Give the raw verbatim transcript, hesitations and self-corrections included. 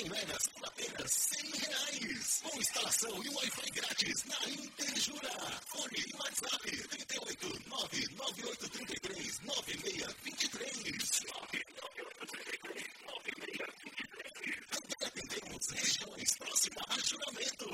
cem megas por apenas cem reais. Com instalação e Wi-Fi grátis na Interjura. Fone e WhatsApp trinta e oito, nove nove oito três três, nove seis dois três. nove nove oito três três, nove seis dois três. Também atendemos regiões próximas a Juramento.